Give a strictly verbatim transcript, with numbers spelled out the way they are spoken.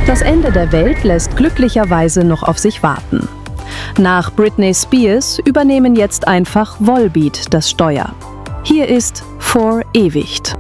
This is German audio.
Das Ende der Welt lässt glücklicherweise noch auf sich warten. Nach Britney Spears übernehmen jetzt einfach Volbeat das Steuer. Hier ist Vor Ewigt.